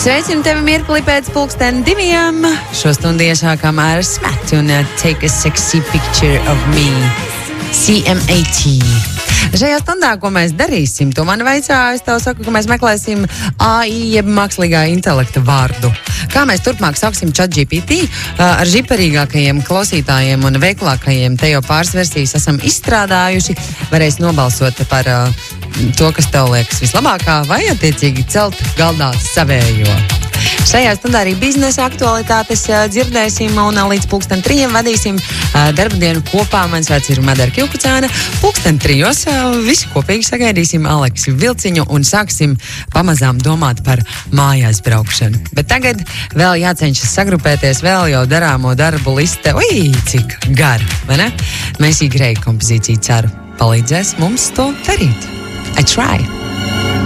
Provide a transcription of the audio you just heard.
Sveicinu tevi mirkli pēc 1:02. Šo stundu iesākām ar Smati un Take a Sexy Picture of Me. CMAT. Šajā stundā, ko mēs darīsim, tu man vaicā, es tev saku, ka mēs meklēsim AI, jeb mākslīgā intelekta vārdu. Kā mēs turpmāk sauksim ChatGPT, ar žiparīgākajiem klausītājiem un veiklākajiem te jau pāris versijas esam izstrādājuši. Varēs nobalsot par to, kas tev liekas vislabākā, vai attiecīgi celt galdā savējo. Šajā stundā arī biznesa aktualitātes dzirdēsim un līdz 3:00 vadīsim darba dienu kopā. Mans vārds ir Madara Kilkucāna. 3:00 visi kopīgi sagaidīsim Aleksu Vilciņu un sāksim pamazām domāt par mājās braukšanu. Bet tagad vēl jācenšas sagrupēties, vēl jau darāmo darbu liste. Ui, cik gara, vai ne? Mēs Grey kompozīcija ceru palīdzēs mums to darīt. I try.